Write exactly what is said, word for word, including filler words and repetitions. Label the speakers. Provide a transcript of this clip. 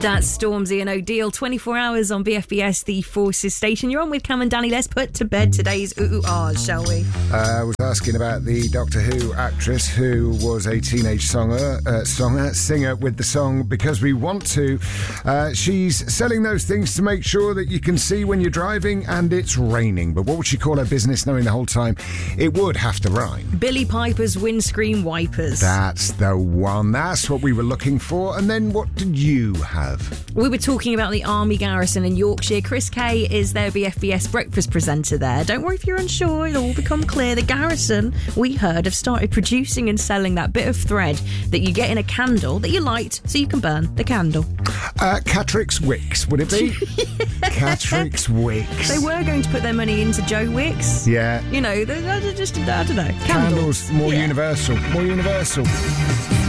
Speaker 1: That's Stormzy and O'Deal. twenty-four hours on B F B S, the Forces station. You're on with Cam and Danny. Let's put to bed today's ooh ooh ahs, shall we?
Speaker 2: Uh, I was asking about the Doctor Who actress who was a teenage songer, uh, songer, singer with the song Because We Want To. Uh, she's selling those things to make sure that you can see when you're driving and it's raining. But what would she call her business, knowing the whole time it would have to rhyme?
Speaker 1: Billy Piper's windscreen wipers.
Speaker 2: That's the one. That's what we were looking for. And then what did you have?
Speaker 1: We were talking about the Army Garrison in Yorkshire. Chris Kay is their B F B S breakfast presenter there. Don't worry if you're unsure, it'll all become clear. The Garrison, we heard, have started producing and selling that bit of thread that you get in a candle that you light so you can burn the candle.
Speaker 2: Uh, Catrix Wicks, would it be? Catrix Wicks.
Speaker 1: They were going to put their money into Joe Wicks.
Speaker 2: Yeah.
Speaker 1: You know, they're just, I don't know. Candles,
Speaker 2: Candles more
Speaker 1: yeah.
Speaker 2: universal. More universal.